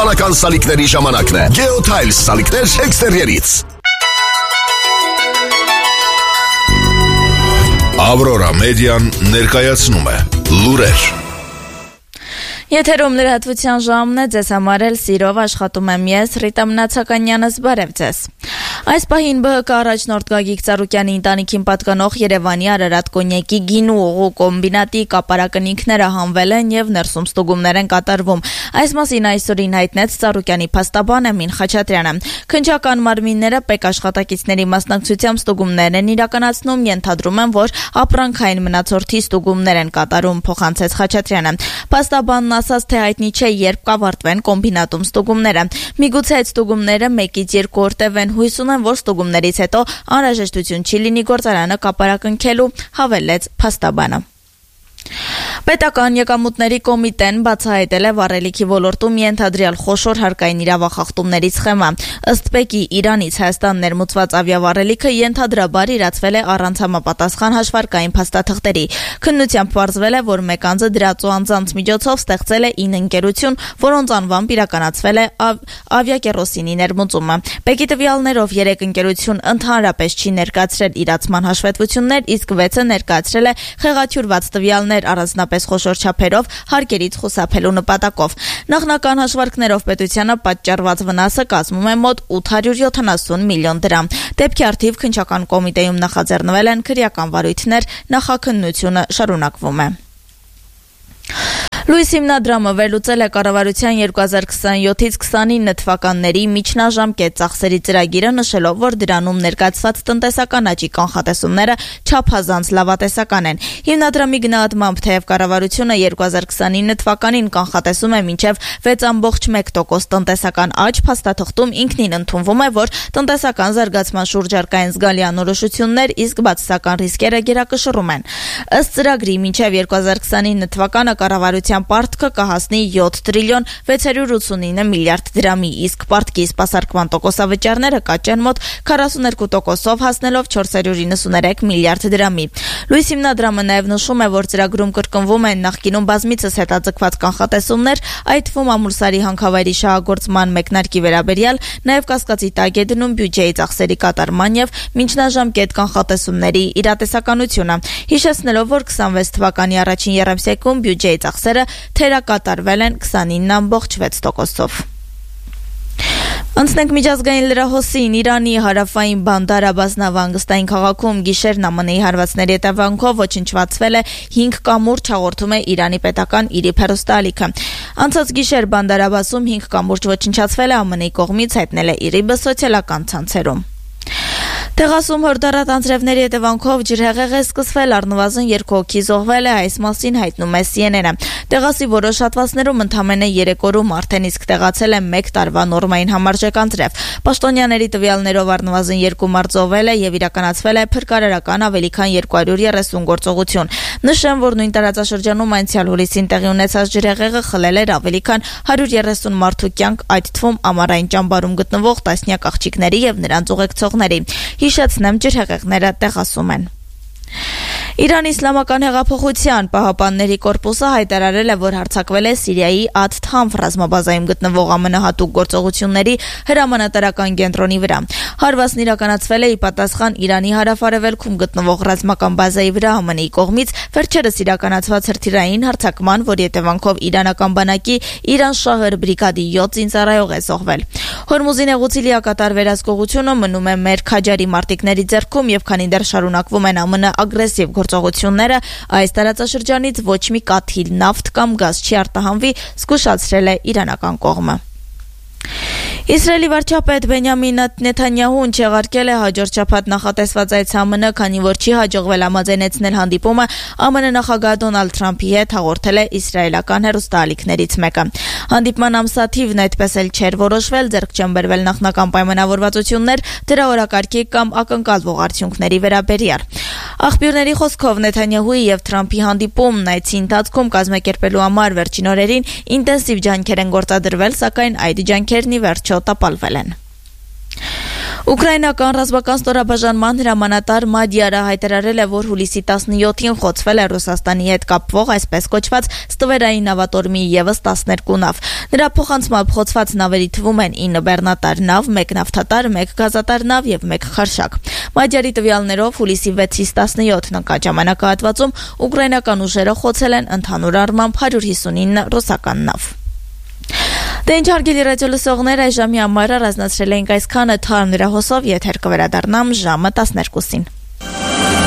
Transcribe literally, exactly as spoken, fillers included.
Սահմանական սալիկների ժամանակն է։ Geotiles սալիկներ էքստերիերից։ Aurora Median ներկայացնում է լուրեր։ Եթերում լրատվության ժամն է, ձեզ համար էլ սիրով աշխատում եմ ես, Ռիտա Մնացականյանս, բարև ձեզ։ Այս պահին ԲՀԿ առաջնորդ Գագիկ Ծառուկյանի ընտանիքին պատկանող Երևանի Արարատ կոնյակի գինու ուղու կոմբինատի կապարակնինքները հանվել են եւ ներսում ստուգումներ են կատարվում։ Այս մասին այսօրին հայտնեց Ծառուկյանի փաստաբան Էմին Խաչատրյանը։ Քննչական մարմինները ՊԵԿ աշխատակիցների մասնակցությամբ ստուգումներ են իրականացնում, ենթադրում են, որ ապրանքային մնացորդի ստուգումներ են կատարում, փոխանցեց Խաչատրյանը։ Փաստաբանն ասաց, թե հայտնի չէ, երբ կավարտվեն կոմբինատում ստուգումները։ Միգուցե այդ ստուգումները մեկից երկու օր տևեն, հույս ունեն, որ ստուգումներից հետո անհրաժեշտություն չի լինի գործարանը կապարակնքելու, հավելեց փաստաբանը։ Պետական եկամուտների կոմիտեն բացահայտել է վառելիքի ոլորտում ենթադրյալ խոշոր հարկային իրավախախտումների սխեմա։ Ըստ ՊԵԿ-ի Իրանից Հայաստան ներմուծված ավիավառելիքը ենթադրաբար իրացվել է առանց համապատասխան հաշվարկային փաստաթղթերի։ Քննությամբ պարզվել է, որ մեկ անձը դրածո անձանց միջոցով ստեղծել է ինը ընկերություն, որոնց անվամբ իրականացվել է ավ- ավիակերոսինի ներմուծումը։ ՊԵԿ-ի տվյալներով երեք ընկերություն ընդհանրապես չի ներկայացրել իրացման հաշվետվություններ, իսկ վեցը ներկայացրել է խեղաթյուրված տվյալներ առանձնապես խոշոր չափերով հարկերից խուսափելու նպատակով։ Նախնական հաշվարկներով պետությանը պատճառված վնասը կազմում է մոտ ութ հարյուր յոթանասուն միլիոն դրամ։ Դեպքի առթիվ քննչական կոմիտեում նախաձեռնվել են քրեական վարույթներ, նախաքննությունը շարունակվում է։ Լույս հիմնադրամը վերլուծել է կառավարության երկու հազար քսանյոթից քսանինը թվականների միջնաժամկետ ծախսերի ծրագիրը, նշելով, որ դրանում ներկայացված տնտեսական աճի կանխատեսումները չափազանց լավատեսական են։ Հիմնադրամի գնահատմամբ, թեև կառավարությունը երկու հազար քսանինը թվականին կանխատեսում է մինչև վեց կόμμα մեկ տոկոս տնտեսական աճ, փաստաթղթում ինքնին ընդունվում է, որ տնտեսական զարգացման շուրջ առկային զգալի անորոշություններ, իսկ բացասական ռիսկերը գերակշռում են։ Ըստ ծրագրի, մինչև երկու հազար քսանինը թվականը կառավարության պարտքը կհասնի յոթ տրիլիոն վեց հարյուր ութսունինը միլիարդ դրամի, իսկ պարտքի սպասարկման տոկոսավճարները կաճեն մոտ քառասուներկու տոկոսով, հասնելով չորս հարյուր իննսուներեք միլիարդ դրամի։ Լույս հիմնադրամը նաև նշում է, որ ծրագրում կրկնվում են նախկինում բազմիցս հետաձգված կանխատեսումներ, այդ թվում Ամուլսարի հանքավայրի շահագործման մեկնարկի վերաբերյալ, նաև կասկածի տակ է դնում բյուջեի ծախսերի կատարման եւ միջնաժամկետ կանխատեսումների իրատեսականությունը, հիշեցնելով, որ քսանվեց թվականի առաջին եռամսյակում բյուջեի ծախսերը թերակատարվել են քսանինը կόμμα վեց տոկոսով։ Անցնենք միջազգային լրահոսին։ Իրանի հարավային Բանդար Աբաս նավահանգստային քաղաքում գիշերն ԱՄՆ-ի հարվածների հետևանքով ոչնչացվել է հինգ կամուրջ, հաղորդում է Իրանի պետական ԻՐԻ հեռուստաալիքը։ Անցած գիշեր Բանդար Աբասում հինգ կամուրջ ոչնչացվել է ԱՄՆ-ի կողմից, հայտնել է ԻՐԻ սոցիալական ցանցերում։ Տեղասում հորդառատ անձրևների հետևանքով ջրհեղեղ է սկսվել, առնվազն երկու հոգի զոհվել է, այս մասին հայտնում է Սի Էն Էն-ը։ Տեղասի որոշ հատվածներում ընդամենը երեք օրում արդեն իսկ տեղացել է մեկ տարվա նորմային համարժեք անձրև։ Պաշտոնյաների տվյալներով առնվազն երկու մարդ զոհվել է եւ իրականացվել է փրկարարական ավելի քան երկու հարյուր երեսուն գործողություն։ Նշեմ, որ նույն տարածաշրջանում անցյալ հուլիսին տեղի ունեցած ջրհեղեղը խլել էր ավելի քան հարյուր երեսուն մարդու կյանք, այդ թվում ամառային ճամբարում գտնվող տասնյակ աղջիկների եւ նրանց ուղեկցողների։ Հիշեցնեմ, ջրհեղեղները տեղասում են։ Իրանի իսլամական հեղափոխության պահապանների կորպուսը հայտարարել է, որ հարձակվել է Սիրիայի Աթ-Թանֆ ռազմաբազայում գտնվող ԱՄՆ հատուկ գործողությունների հրամանատարական կենտրոնի վրա։ Հարվածն իրականացվել է ի պատասխան Իրանի հարավ-արևելքում գտնվող ռազմական բազայի վրա ԱՄՆ-ի կողմից վերջերս իրականացված հրթիռային հարձակման, որի հետևանքով իրանական բանակի Իրան Շահր բրիգադի յոթ զինծառայող է զոհվել։ Հորմուզի նեղուցի լիակատար վերահսկողությունը մնում է մեր քաջարի մարտիկների ձեռքում, եւ քանի դեռ շարունակվում են ԱՄՆ ագրեսիվ գործողությունները, այս տարածաշրջանից ոչ մի կաթիլ նավթ կամ գազ չի արտահանվի, զգուշացրել է իրանական կողմը։ Իսրայելի վարչապետ Բենյամին Նեթանյահուն չեղարկել է հաջորդ շաբաթ նախատեսված այց ԱՄՆ, քանի որ չի հաջողվել համաձայնեցնել հանդիպումը ԱՄՆ նախագահ Դոնալդ Թրամփի հետ, հաղորդել է իսրայելական հեռուստաալիքներից մեկը։ Հանդիպման ամսաթիվն այդպես էլ չէր որոշվել, ձեռք չեն բերվել նախնական պայմանավորվածություններ դրա օրակարգի կամ ակնկալվող արդյունքների վերաբերյալ։ Աղբյուրների խոսքով Նեթանյահուի եւ Թրամփի հանդիպումն այցի ընթացքում կազմակերպելու համար վերջին օրերին ինտենսիվ ջանքեր են գործադրվել, սակայն այդ ջանքերն ի վերջո տապալվել են։ Ուկրաինական ռազմական ստորաբաժանման հրամանատար Մադիարը հայտարարել է, որ հուլիսի տասնյոթին խոցվել է Ռուսաստանի հետ կապվող այսպես կոչված ստվերային նավատորմի ևս տասներկու նավ։ Նրա փոխանցմամբ խոցված նավերի թվում են ինը բեռնատար նավ, մեկ նավթատար, մեկ գազատար նավ եւ մեկ խարշակ։ Մադիարի տվյալներով հուլիսի վեցից տասնյոթ նկատ ժամանակահատվածում ուկրաինական ուժերը խոցել են ընդհանուր առմամբ հարյուր հիսունինը ռուսական նավ։ Դե ինչ հարգելի ռադիո լսողներ, այս ժամի համար առանձնացրել էինք այսքանը, թարմ լրահոսով եթեր կվերադառնամ ժամը տասներկուսին։